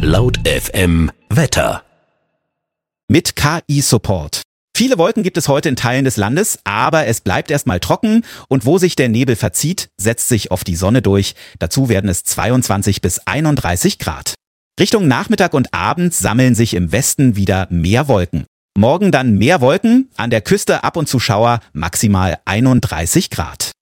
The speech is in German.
Laut FM Wetter. Mit KI-Support. Viele Wolken gibt es heute in Teilen des Landes, aber es bleibt erstmal trocken und wo sich der Nebel verzieht, setzt sich oft die Sonne durch. Dazu werden es 22 bis 31 Grad. Richtung Nachmittag und Abend sammeln sich im Westen wieder mehr Wolken. Morgen dann mehr Wolken, an der Küste ab und zu Schauer, maximal 31 Grad.